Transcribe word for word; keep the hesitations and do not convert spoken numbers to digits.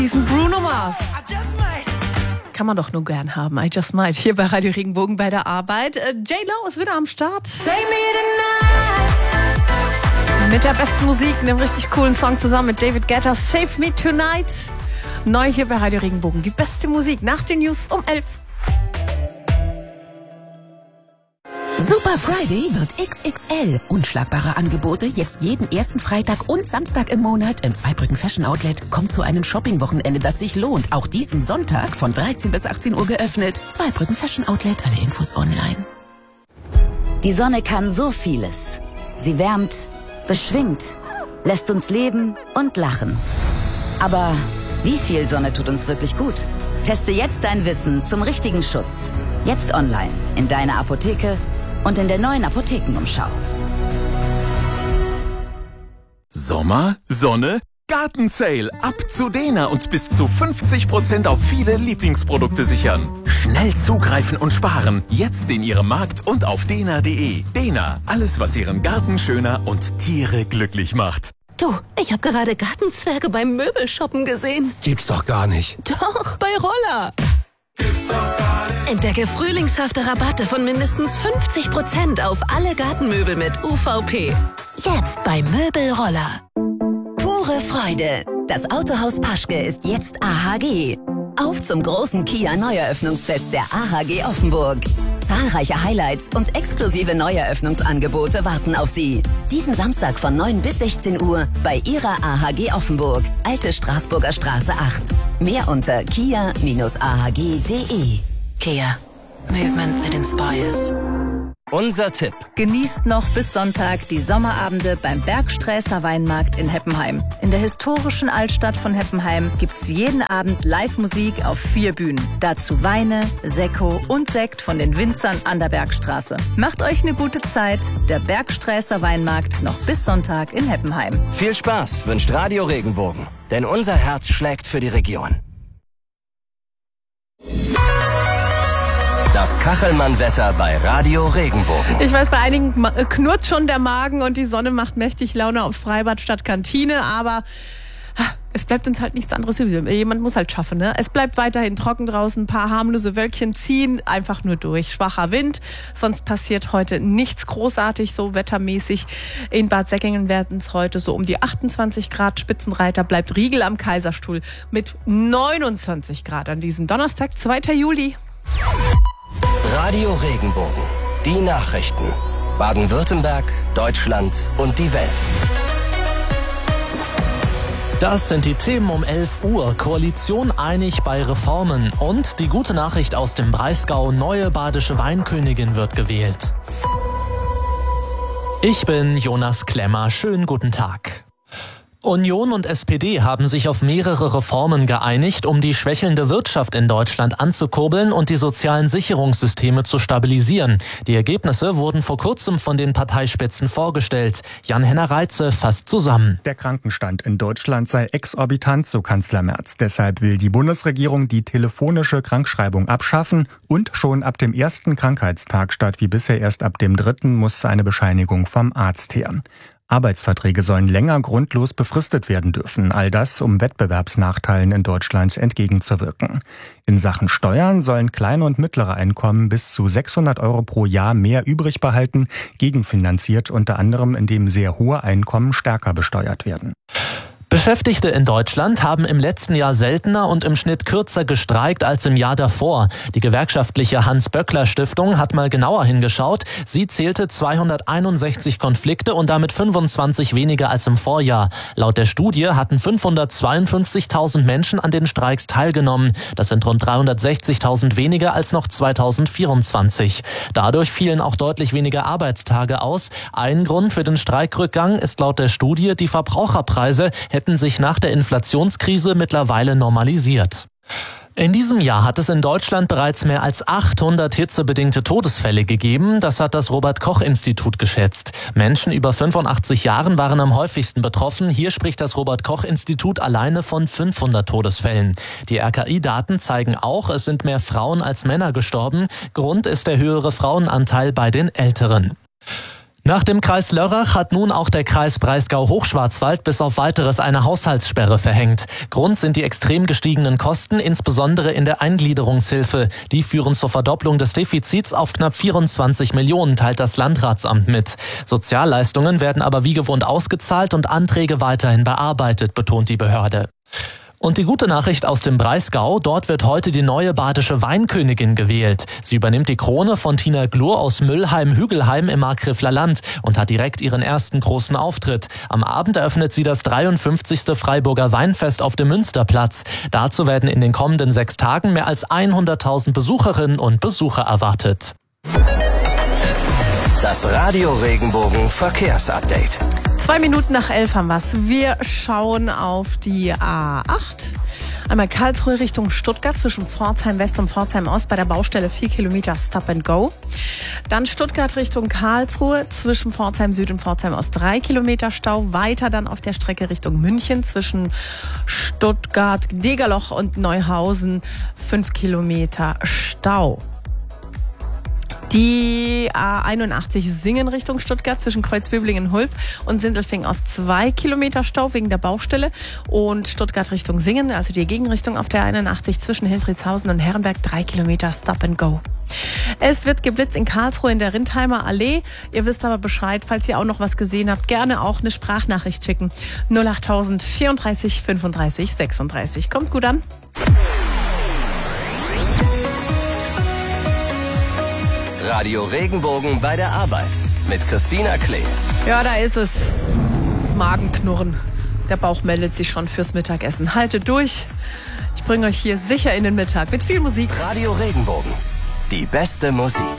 Diesen Bruno Mars kann man doch nur gern haben. I just might. Hier bei Radio Regenbogen bei der Arbeit. Äh, J-Lo ist wieder am Start. Mit der besten Musik, einem richtig coolen Song zusammen mit David Guetta. Save Me Tonight. Neu hier bei Radio Regenbogen. Die beste Musik nach den News um elf. Super Friday wird X X L. Unschlagbare Angebote jetzt jeden ersten Freitag und Samstag im Monat im Zweibrücken Fashion Outlet. Kommt zu einem Shopping-Wochenende, das sich lohnt. Auch diesen Sonntag von dreizehn bis achtzehn Uhr geöffnet. Zweibrücken Fashion Outlet, alle Infos online. Die Sonne kann so vieles. Sie wärmt, beschwingt, lässt uns leben und lachen. Aber wie viel Sonne tut uns wirklich gut? Teste jetzt dein Wissen zum richtigen Schutz. Jetzt online, in deiner Apotheke und in der neuen Apothekenumschau. Sommer, Sonne, Gartensale. Ab zu Dena und bis zu fünfzig Prozent auf viele Lieblingsprodukte sichern. Schnell zugreifen und sparen. Jetzt in Ihrem Markt und auf dena punkt de. Dena, alles was Ihren Garten schöner und Tiere glücklich macht. Du, ich habe gerade Gartenzwerge beim Möbelshoppen gesehen. Gibt's doch gar nicht. Doch, bei Roller. Gibt's doch gar nicht. Entdecke frühlingshafte Rabatte von mindestens fünfzig Prozent auf alle Gartenmöbel mit U V P. Jetzt bei Möbelroller. Pure Freude. Das Autohaus Paschke ist jetzt A H G. Auf zum großen Kia Neueröffnungsfest der A H G Offenburg. Zahlreiche Highlights und exklusive Neueröffnungsangebote warten auf Sie. Diesen Samstag von neun bis sechzehn Uhr bei Ihrer A H G Offenburg, Alte Straßburger Straße acht. Mehr unter kia a h g punkt de. Kia. Movement that inspires. Unser Tipp. Genießt noch bis Sonntag die Sommerabende beim Bergsträßer Weinmarkt in Heppenheim. In der historischen Altstadt von Heppenheim gibt's jeden Abend Live-Musik auf vier Bühnen. Dazu Weine, Sekko und Sekt von den Winzern an der Bergstraße. Macht euch eine gute Zeit. Der Bergsträßer Weinmarkt noch bis Sonntag in Heppenheim. Viel Spaß wünscht Radio Regenbogen. Denn unser Herz schlägt für die Region. Das Kachelmann-Wetter bei Radio Regenbogen. Ich weiß, bei einigen knurrt schon der Magen und die Sonne macht mächtig Laune aufs Freibad statt Kantine, aber es bleibt uns halt nichts anderes übrig. Jemand muss halt schaffen, ne? Es bleibt weiterhin trocken draußen, ein paar harmlose Wölkchen ziehen einfach nur durch. Schwacher Wind, sonst passiert heute nichts großartig so wettermäßig. In Bad Säckingen werden es heute so um die achtundzwanzig Grad. Spitzenreiter bleibt Riegel am Kaiserstuhl mit neunundzwanzig Grad an diesem Donnerstag, zweiter Juli. Radio Regenbogen. Die Nachrichten. Baden-Württemberg, Deutschland und die Welt. Das sind die Themen um elf Uhr. Koalition einig bei Reformen. Und die gute Nachricht aus dem Breisgau. Neue badische Weinkönigin wird gewählt. Ich bin Jonas Klemmer. Schönen guten Tag. Union und S P D haben sich auf mehrere Reformen geeinigt, um die schwächelnde Wirtschaft in Deutschland anzukurbeln und die sozialen Sicherungssysteme zu stabilisieren. Die Ergebnisse wurden vor kurzem von den Parteispitzen vorgestellt. Jan-Henner Reitze fasst zusammen. Der Krankenstand in Deutschland sei exorbitant, so Kanzler Merz. Deshalb will die Bundesregierung die telefonische Krankschreibung abschaffen und schon ab dem ersten Krankheitstag statt wie bisher erst ab dem dritten muss eine Bescheinigung vom Arzt her. Arbeitsverträge sollen länger grundlos befristet werden dürfen. All das, um Wettbewerbsnachteilen in Deutschland entgegenzuwirken. In Sachen Steuern sollen kleine und mittlere Einkommen bis zu sechshundert Euro pro Jahr mehr übrig behalten, gegenfinanziert unter anderem, indem sehr hohe Einkommen stärker besteuert werden. Beschäftigte in Deutschland haben im letzten Jahr seltener und im Schnitt kürzer gestreikt als im Jahr davor. Die gewerkschaftliche Hans-Böckler-Stiftung hat mal genauer hingeschaut. Sie zählte zweihunderteinundsechzig Konflikte und damit fünfundzwanzig weniger als im Vorjahr. Laut der Studie hatten fünfhundertzweiundfünfzigtausend Menschen an den Streiks teilgenommen. Das sind rund dreihundertsechzigtausend weniger als noch zweitausendvierundzwanzig. Dadurch fielen auch deutlich weniger Arbeitstage aus. Ein Grund für den Streikrückgang ist laut der Studie, die Verbraucherpreise hätten sich nach der Inflationskrise mittlerweile normalisiert. In diesem Jahr hat es in Deutschland bereits mehr als achthundert hitzebedingte Todesfälle gegeben. Das hat das Robert-Koch-Institut geschätzt. Menschen über fünfundachtzig Jahren waren am häufigsten betroffen. Hier spricht das Robert-Koch-Institut alleine von fünfhundert Todesfällen. Die R K I-Daten zeigen auch, es sind mehr Frauen als Männer gestorben. Grund ist der höhere Frauenanteil bei den Älteren. Nach dem Kreis Lörrach hat nun auch der Kreis Breisgau-Hochschwarzwald bis auf Weiteres eine Haushaltssperre verhängt. Grund sind die extrem gestiegenen Kosten, insbesondere in der Eingliederungshilfe. Die führen zur Verdopplung des Defizits auf knapp vierundzwanzig Millionen, teilt das Landratsamt mit. Sozialleistungen werden aber wie gewohnt ausgezahlt und Anträge weiterhin bearbeitet, betont die Behörde. Und die gute Nachricht aus dem Breisgau, dort wird heute die neue badische Weinkönigin gewählt. Sie übernimmt die Krone von Tina Glur aus Müllheim-Hügelheim im Markgräfler Land und hat direkt ihren ersten großen Auftritt. Am Abend eröffnet sie das dreiundfünfzigste Freiburger Weinfest auf dem Münsterplatz. Dazu werden in den kommenden sechs Tagen mehr als hunderttausend Besucherinnen und Besucher erwartet. Das Radio Regenbogen Verkehrsupdate. Zwei Minuten nach elf haben wir's. Wir schauen auf die A acht. Einmal Karlsruhe Richtung Stuttgart zwischen Pforzheim West und Pforzheim Ost bei der Baustelle vier Kilometer Stop and Go. Dann Stuttgart Richtung Karlsruhe zwischen Pforzheim Süd und Pforzheim Ost drei Kilometer Stau. Weiter dann auf der Strecke Richtung München zwischen Stuttgart, Degerloch und Neuhausen fünf Kilometer Stau. Die A einundachtzig Singen Richtung Stuttgart zwischen Kreuzböblingen-Hulp und Sindelfingen Ost zwei Kilometer Stau wegen der Baustelle. Und Stuttgart Richtung Singen, also die Gegenrichtung auf der einundachtzig zwischen Hilfriedshausen und Herrenberg drei Kilometer Stop and Go. Es wird geblitzt in Karlsruhe in der Rindheimer Allee. Ihr wisst aber Bescheid, falls ihr auch noch was gesehen habt, gerne auch eine Sprachnachricht schicken. null achttausend vierunddreißig fünfunddreißig sechsunddreißig. Kommt gut an. Radio Regenbogen bei der Arbeit mit Christina Klee. Ja, da ist es. Das Magenknurren. Der Bauch meldet sich schon fürs Mittagessen. Haltet durch. Ich bringe euch hier sicher in den Mittag mit viel Musik. Radio Regenbogen. Die beste Musik.